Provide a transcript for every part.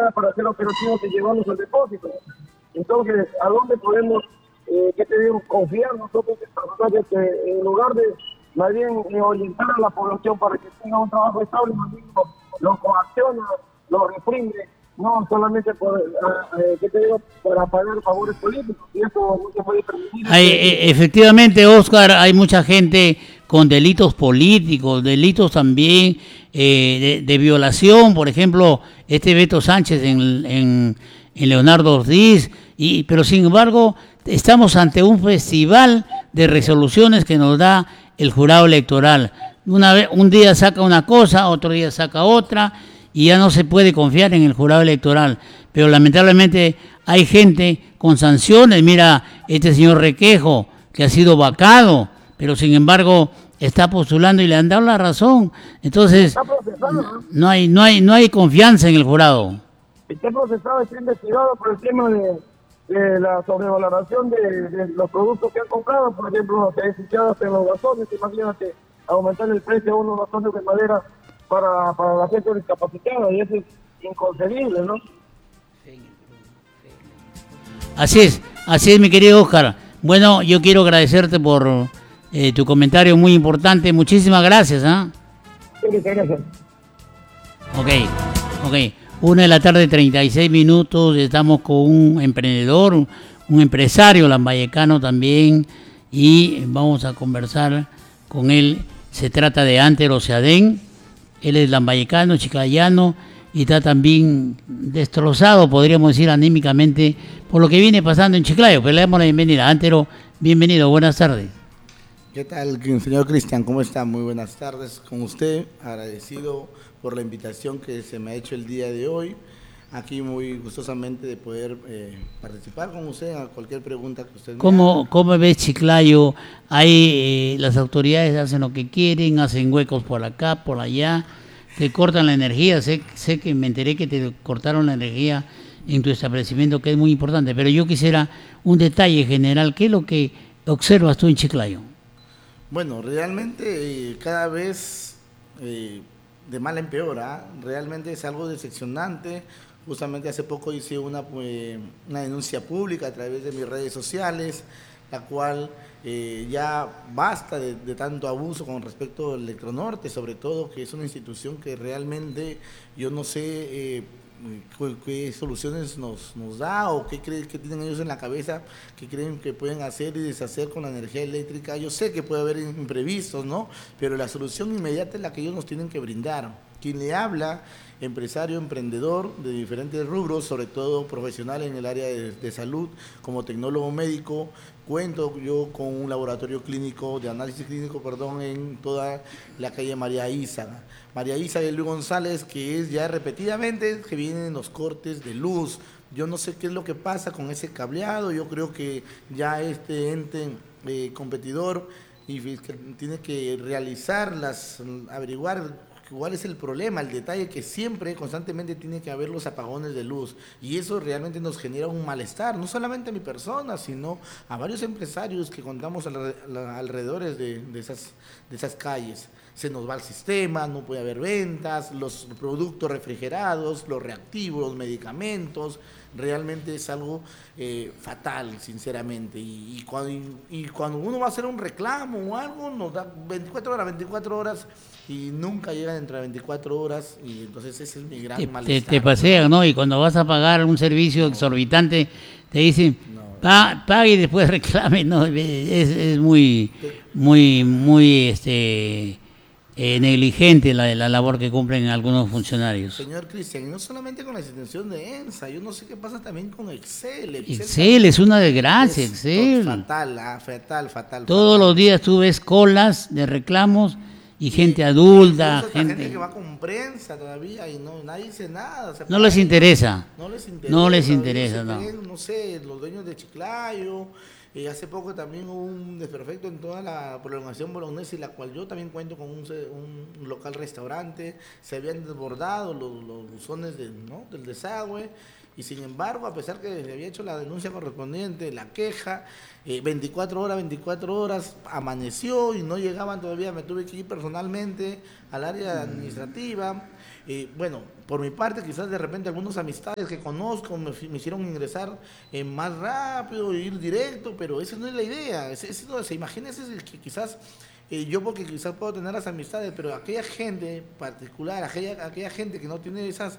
nada para hacer operativos y llevarlos al depósito. Entonces, ¿a dónde podemos, qué te digo, confiar nosotros en lugar de más bien orientar a la población para que tenga un trabajo estable, más bien lo coacciona, lo reprime, no solamente por, ¿qué te digo?, para pagar favores políticos, y eso no se puede permitir. Efectivamente, Oscar, hay mucha gente con delitos políticos, delitos también de violación, por ejemplo, este Beto Sánchez en Leonardo Ortiz, pero sin embargo estamos ante un festival de resoluciones que nos da el jurado electoral. Un día saca una cosa, otro día saca otra, y ya no se puede confiar en el jurado electoral. Pero lamentablemente hay gente con sanciones. Mira, este señor Requejo, que ha sido vacado, pero sin embargo está postulando y le han dado la razón. Entonces, no hay confianza en el jurado. Está procesado, está investigado por el tema de la sobrevaloración de los productos que han comprado. Por ejemplo, se ha escuchado hasta en los bastones, imagínate, aumentar el precio de unos bastones de madera para la gente discapacitada, y eso es inconcebible, ¿no? Así es, mi querido Oscar. Bueno, yo quiero agradecerte por tu comentario muy importante. Muchísimas gracias. Sí, gracias. Ok. 1:36 PM. Estamos con un emprendedor, un empresario lambayecano también, y vamos a conversar con él. Se trata de Antero Seadén. Él es lambayecano, chiclayano, y está también destrozado, podríamos decir, anímicamente por lo que viene pasando en Chiclayo. Pero le damos la bienvenida. Antero, bienvenido, buenas tardes. ¿Qué tal, señor Cristian? ¿Cómo está? Muy buenas tardes con usted. Agradecido por la invitación que se me ha hecho el día de hoy. Aquí muy gustosamente de poder participar con usted a cualquier pregunta que usted me haga. ¿Cómo ves Chiclayo? Ahí las autoridades hacen lo que quieren, hacen huecos por acá, por allá, te cortan la energía. Sé que me enteré que te cortaron la energía en tu establecimiento, que es muy importante, pero yo quisiera un detalle general. ¿Qué es lo que observas tú en Chiclayo? Bueno, realmente cada vez de mal en peor, realmente es algo decepcionante. Justamente hace poco hice una denuncia pública a través de mis redes sociales, la cual ya basta de tanto abuso con respecto al Electronorte, sobre todo, que es una institución que realmente yo no sé qué soluciones nos da, o qué creen que tienen ellos en la cabeza, que creen que pueden hacer y deshacer con la energía eléctrica. Yo sé que puede haber imprevistos, ¿no? Pero la solución inmediata es la que ellos nos tienen que brindar. Quien le habla, empresario, emprendedor de diferentes rubros, sobre todo profesional en el área de salud, como tecnólogo médico. Cuento yo con un laboratorio clínico, de análisis clínico, en toda la calle María Isa y Luis González, que es ya repetidamente que vienen los cortes de luz. Yo no sé qué es lo que pasa con ese cableado. Yo creo que ya este ente competidor tiene que averiguar cuál es el problema, el detalle, que siempre, constantemente tiene que haber los apagones de luz, y eso realmente nos genera un malestar, no solamente a mi persona, sino a varios empresarios que contamos alrededor de esas calles. Se nos va el sistema, no puede haber ventas, los productos refrigerados, los reactivos, los medicamentos. Realmente es algo fatal, sinceramente, y cuando uno va a hacer un reclamo o algo, nos da 24 horas, y nunca llega dentro de 24 horas, y entonces ese es mi gran malestar. Te pasean, ¿no? Y cuando vas a pagar un servicio exorbitante, te dicen, pague y después reclame, ¿no? Es muy negligente la labor que cumplen algunos funcionarios. Señor Cristian, y no solamente con la institución de ENSA, yo no sé qué pasa también con Excel. Excel es una desgracia, Excel. Fatal. Todos los días tú ves colas de reclamos y gente adulta, gente que va con prensa todavía, y nadie dice nada. No les interesa. No les interesa. No sé, los dueños de Chiclayo. Hace poco también hubo un desperfecto en toda la prolongación bolognesa, y la cual yo también cuento con un local restaurante. Se habían desbordado los buzones del desagüe, Y sin embargo, a pesar que le había hecho la denuncia correspondiente, la queja, 24 horas, amaneció y no llegaban todavía, me tuve que ir personalmente al área administrativa. Bueno, por mi parte, quizás de repente algunas amistades que conozco me hicieron ingresar más rápido, ir directo, pero esa no es la idea. Imagínense que quizás yo, porque quizás puedo tener las amistades, pero aquella gente particular, aquella gente que no tiene esos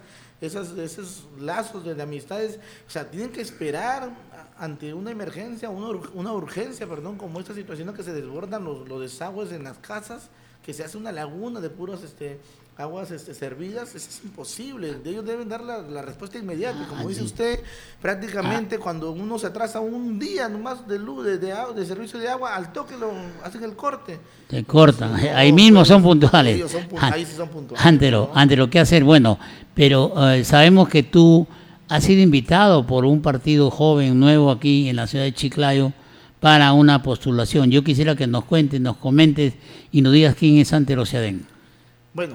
lazos de amistades, o sea, tienen que esperar ante una emergencia, una urgencia, perdón, como esta situación que se desbordan los desagües en las casas, que se hace una laguna de puras aguas servidas. Eso es imposible. Ellos deben dar la respuesta inmediata. Como dice usted, prácticamente cuando uno se atrasa un día nomás de luz, de servicio de agua, al toque lo hacen el corte. Te cortan, ahí mismo son puntuales. Ahí sí son puntuales. Antero, ¿qué hacer? Bueno, pero sabemos que tú has sido invitado por un partido joven nuevo aquí en la ciudad de Chiclayo para una postulación. Yo quisiera que nos cuentes, nos comentes y nos digas quién es Antero Ceadén. Bueno,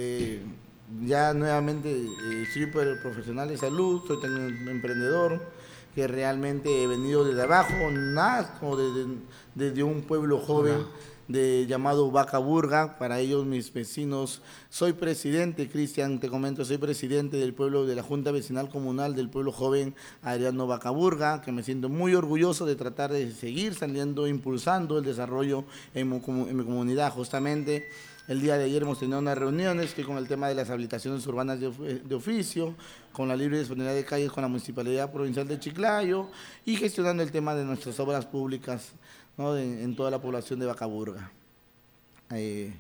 ya nuevamente soy profesional de salud, soy también un emprendedor que realmente he venido desde abajo, nazco desde un pueblo joven llamado Vacaburga, para ellos mis vecinos. Soy presidente, Cristian, te comento, soy presidente del pueblo, de la Junta Vecinal Comunal del pueblo joven Adriano Vacaburga, que me siento muy orgulloso de tratar de seguir saliendo, impulsando el desarrollo en mi comunidad. Justamente el día de ayer hemos tenido unas reuniones, estoy con el tema de las habilitaciones urbanas de oficio, con la libre disponibilidad de calles con la Municipalidad Provincial de Chiclayo y gestionando el tema de nuestras obras públicas, ¿no?, en toda la población de Vacaburga. Bueno, y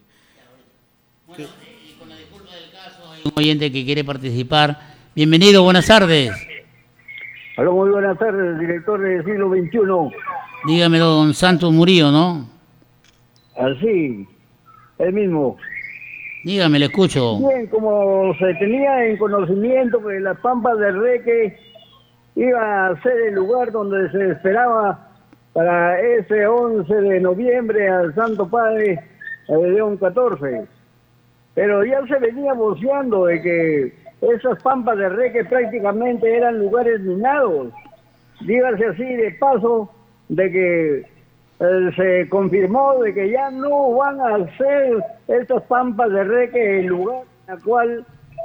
con la disculpa del caso, hay un oyente que quiere participar. Bienvenido, buenas tardes. Hola, muy buenas tardes, director del siglo XXI. Dígamelo, don Santos Murillo, ¿no? Así, el mismo. Dígame, le escucho. Bien, como se tenía en conocimiento que las Pampas del Reque iba a ser el lugar donde se esperaba para ese 11 de noviembre al Santo Padre de León XIV. Pero ya se venía voceando de que esas Pampas del Reque prácticamente eran lugares minados. Dígase así de paso de que se confirmó de que ya no van a ser estas Pampas de Reque el lugar en el cual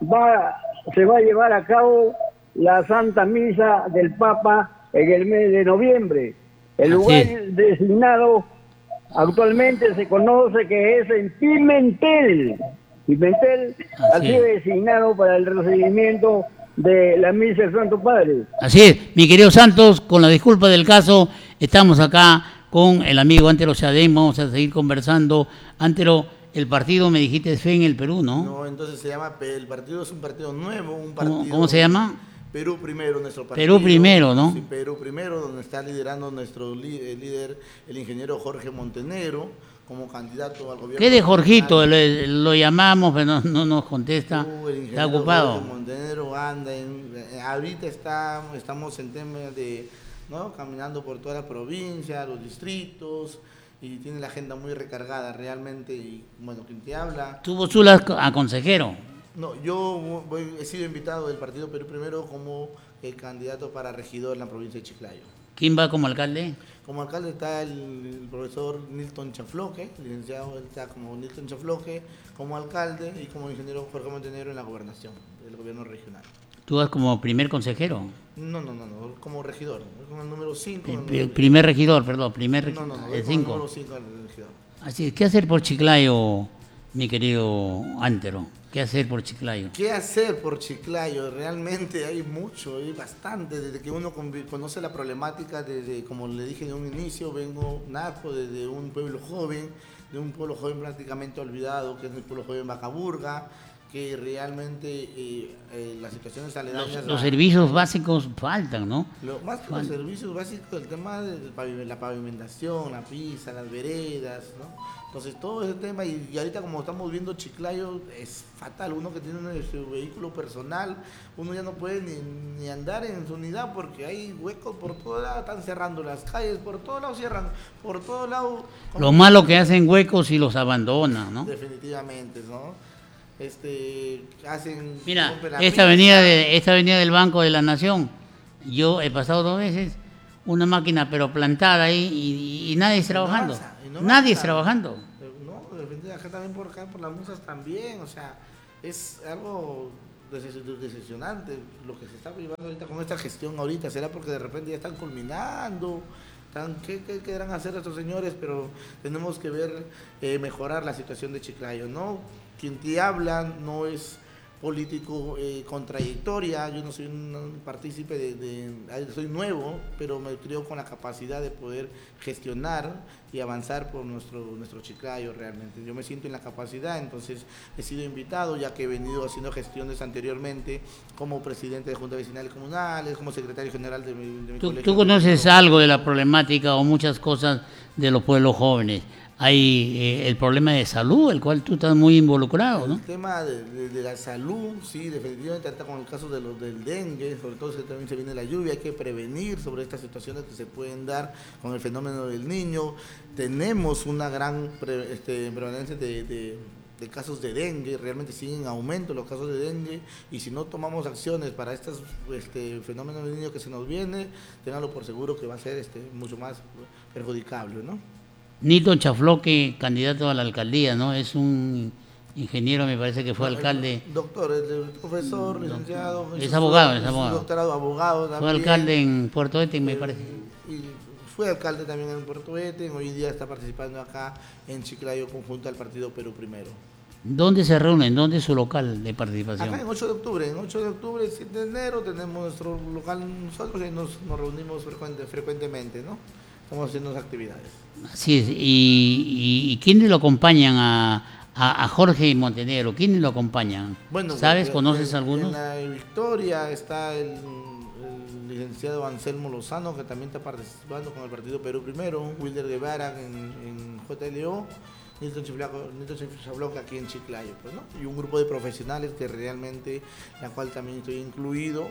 se va a llevar a cabo la Santa Misa del Papa en el mes de noviembre. El lugar designado actualmente se conoce que es en Pimentel. Pimentel ha sido designado para el recibimiento de la Misa del Santo Padre. Así es, mi querido Santos, con la disculpa del caso, estamos acá con el amigo Antero Ceadén, vamos a seguir conversando. Antero, el partido me dijiste es Fe en el Perú, ¿no? No, entonces se llama, el partido es un partido nuevo, ¿Cómo se llama? Perú Primero, nuestro partido. Perú Primero, ¿no? Sí, Perú Primero, donde está liderando nuestro líder, el ingeniero Jorge Montenegro, como candidato al gobierno. ¿Qué de Jorgito? Lo llamamos, pero no nos contesta. Está ocupado. Jorge Montenegro anda ahorita estamos en temas de, ¿no?, caminando por toda la provincia, los distritos, y tiene la agenda muy recargada realmente. Y bueno, quien te habla. ¿Tú postulas a consejero? No, yo he sido invitado del partido Perú Primero como candidato para regidor en la provincia de Chiclayo. ¿Quién va como alcalde? Como alcalde está el profesor Nilton Chafloque, licenciado, está como Nilton Chafloque como alcalde, y como ingeniero Jorge Montenegro en la gobernación, del gobierno regional. ¿Tú vas como primer consejero? No, como regidor, como el número 5. Primer regidor, perdón, primer No, el como el 5. número 5 del regidor. Así es, ¿qué hacer por Chiclayo, mi querido Antero? ¿Qué hacer por Chiclayo? ¿Qué hacer por Chiclayo? Realmente hay mucho, hay bastante. Desde que uno conoce la problemática, desde, como le dije en un inicio, naco desde un pueblo joven, prácticamente olvidado, que es el pueblo joven Vacaburga, que realmente las situaciones aledañas... Los servicios básicos faltan, ¿no? Más que los servicios básicos, el tema de la pavimentación, la pista, las veredas, ¿no? Entonces todo ese tema, y ahorita como estamos viendo Chiclayo, es fatal. Uno que tiene su vehículo personal, uno ya no puede ni andar en su unidad porque hay huecos por todos lados, están cerrando las calles, por todos lados cierran, por todos lados... Lo malo que hacen huecos y los abandonan, ¿no? Definitivamente, ¿no? hacen... Mira, rompen la esta pista. avenida del Banco de la Nación, yo he pasado 2 veces, una máquina pero plantada ahí y nadie es trabajando. avanza, y no Nadie es avanza. trabajando. No, de repente acá también por acá, por las musas también, o sea, es algo decepcionante lo que se está llevando ahorita con esta gestión ahorita. Será porque de repente ya están culminando, ¿qué querrán hacer estos señores? Pero tenemos que ver, mejorar la situación de Chiclayo, ¿no? Quien te habla no es político con trayectoria, yo no soy un partícipe soy nuevo, pero me creo con la capacidad de poder gestionar y avanzar por nuestro Chiclayo realmente. Yo me siento en la capacidad, entonces he sido invitado, ya que he venido haciendo gestiones anteriormente como presidente de Juntas Vecinales Comunales, como secretario general de mi colegio. ¿Tú conoces algo de la problemática o muchas cosas de los pueblos jóvenes? Hay el problema de salud, el cual tú estás muy involucrado, ¿no? El tema de la salud, sí, definitivamente, ahorita con el caso del dengue, sobre todo si también se viene la lluvia, hay que prevenir sobre estas situaciones que se pueden dar con el fenómeno del niño. Tenemos una gran prevalencia de casos de dengue, realmente siguen en aumento los casos de dengue, y si no tomamos acciones para estos fenómenos del niño que se nos viene, ténganlo por seguro que va a ser mucho más perjudicable, ¿no? Nilton Chafloque, candidato a la alcaldía, ¿no? Es un ingeniero, me parece que fue alcalde. Doctor, es profesor, licenciado. Es abogado, es es abogado. doctorado, abogado también. Fue alcalde en Puerto Eten, me parece. Y fue alcalde también en Puerto Eten, hoy día está participando acá en Chiclayo conjunto al partido Perú Primero. ¿Dónde se reúnen? ¿Dónde es su local de participación? Acá en 8 de octubre, 7 de enero, tenemos nuestro local nosotros y nos reunimos frecuentemente, ¿no? Estamos haciendo actividades. Así es. ¿Y quiénes lo acompañan a Jorge Montenegro? ¿Quiénes lo acompañan? Bueno, ¿Sabes? ¿Conoces algunos? En la Victoria está el licenciado Anselmo Lozano, que también está participando con el partido Perú Primero, Wilder Guevara en JLO, Nilton Chafloque aquí en Chiclayo, pues, ¿no? Y un grupo de profesionales que realmente, la cual también estoy incluido,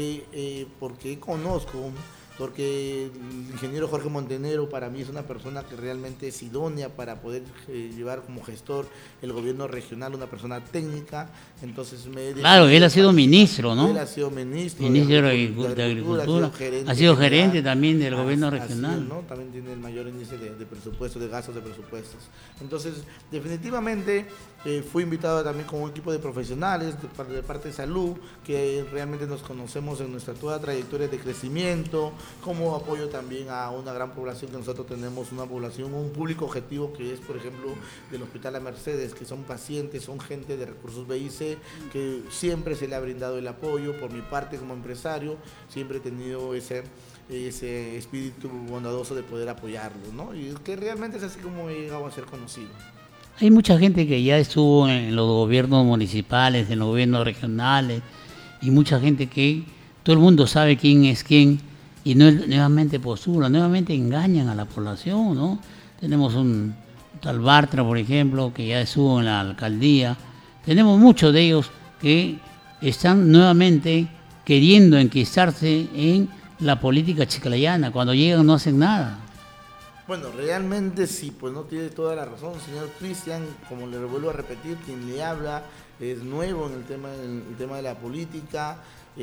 porque conozco, porque el ingeniero Jorge Montenegro para mí es una persona que realmente es idónea para poder llevar como gestor el gobierno regional, una persona técnica. Entonces claro, él ha sido ministro, ¿no? Él ha sido ministro de Agricultura, ha sido gerente también del gobierno regional. Así, ¿no? También tiene el mayor índice de presupuesto, de gastos de presupuestos. Entonces, definitivamente fui invitado también con un equipo de profesionales de parte de salud, que realmente nos conocemos en nuestra toda trayectoria de crecimiento, como apoyo también a una gran población que nosotros tenemos, una población, un público objetivo que es, por ejemplo, del Hospital La Mercedes, que son pacientes, son gente de recursos BIC, que siempre se le ha brindado el apoyo. Por mi parte como empresario, siempre he tenido ese espíritu bondadoso de poder apoyarlos, ¿no? Y que realmente es así como he llegado a ser conocido. Hay mucha gente que ya estuvo en los gobiernos municipales, en los gobiernos regionales, y mucha gente que todo el mundo sabe quién es quién, y nuevamente postulan, nuevamente engañan a la población, ¿no? Tenemos un tal Bartra, por ejemplo, que ya estuvo en la alcaldía. Tenemos muchos de ellos que están nuevamente queriendo enquistarse en la política chiclayana. Cuando llegan no hacen nada. Bueno, realmente sí, pues no tiene toda la razón, señor Cristian. Como le vuelvo a repetir, quien le habla es nuevo en el tema de la política.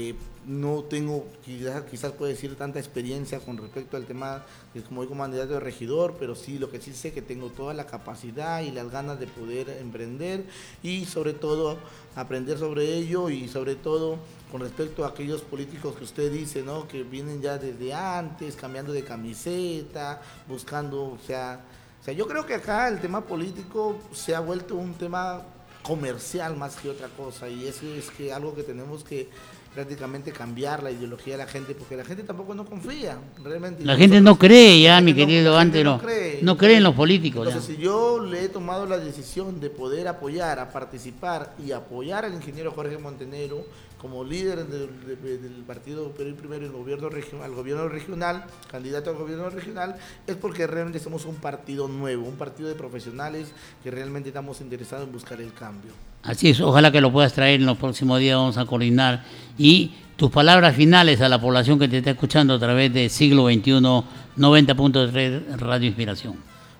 No tengo, quizás puede decir, tanta experiencia con respecto al tema de como voy como candidato de regidor, pero sí, lo que sí sé que tengo toda la capacidad y las ganas de poder emprender y sobre todo aprender sobre ello, y sobre todo con respecto a aquellos políticos que usted dice, ¿no? Que vienen ya desde antes, cambiando de camiseta, buscando, o sea, yo creo que acá el tema político se ha vuelto un tema comercial más que otra cosa, y eso es que algo que tenemos que prácticamente cambiar la ideología de la gente, porque la gente tampoco no confía realmente. La gente no cree ya, mi querido Ante, no cree en los políticos. Entonces, si yo le he tomado la decisión de poder apoyar, a participar y apoyar al ingeniero Jorge Montenegro como líder del partido Perú Primero en el gobierno al gobierno regional, candidato al gobierno regional, es porque realmente somos un partido nuevo, un partido de profesionales que realmente estamos interesados en buscar el cambio. Así es, ojalá que lo puedas traer en los próximos días, vamos a coordinar. Y tus palabras finales a la población que te está escuchando a través de Siglo XXI 90.3 Radio Inspiración.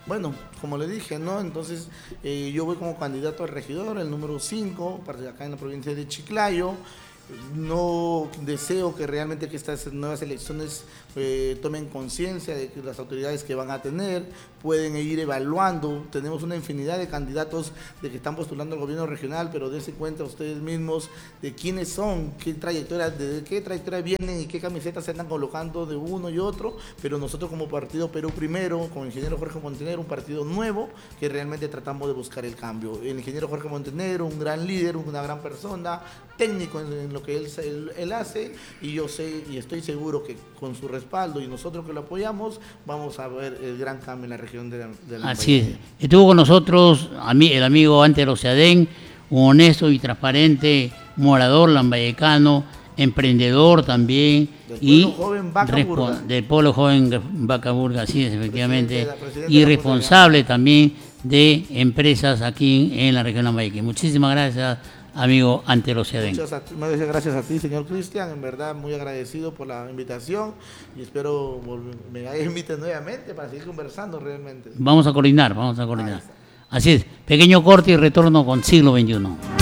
Bueno, como le dije, ¿no? Entonces, yo voy como candidato a regidor, el número 5, para acá en la provincia de Chiclayo. No deseo que realmente que estas nuevas elecciones tomen conciencia de que las autoridades que van a tener pueden ir evaluando. Tenemos una infinidad de candidatos de que están postulando al gobierno regional, pero dense cuenta ustedes mismos de quiénes son, de qué trayectoria vienen y qué camisetas se andan colocando de uno y otro. Pero nosotros como partido Perú Primero, con el ingeniero Jorge Montenegro, un partido nuevo que realmente tratamos de buscar el cambio. El ingeniero Jorge Montenegro, un gran líder, una gran persona, técnico en lo que él hace, y yo sé y estoy seguro que con su respaldo y nosotros que lo apoyamos vamos a ver el gran cambio en la región de la Así es. Estuvo con nosotros el amigo Antero Seadén, un honesto y transparente morador lambayecano, emprendedor también, del pueblo joven Vacaburga, así es, efectivamente, y responsable también de empresas aquí en la región lambayeque. Muchísimas gracias, amigo Antero Seadén. Muchas gracias a ti, señor Cristian, en verdad muy agradecido por la invitación y espero me inviten nuevamente para seguir conversando realmente. Vamos a coordinar. Así es, pequeño corte y retorno con Siglo XXI.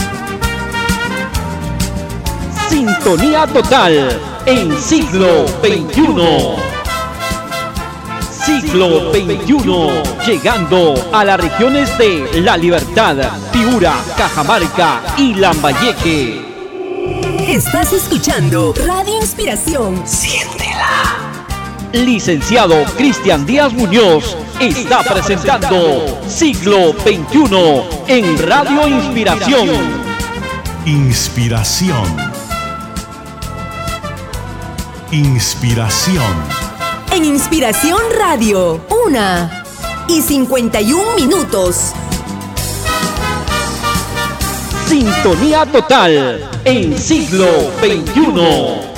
Sintonía total en Siglo XXI. Siglo XXI, llegando a las regiones de La Libertad, Piura, Cajamarca y Lambayeque. Estás escuchando Radio Inspiración. Siéntela. Licenciado Cristian Díaz Muñoz está presentando Siglo XXI en Radio Inspiración. Inspiración. En Inspiración Radio, 1:51. Sintonía total en Siglo XXI.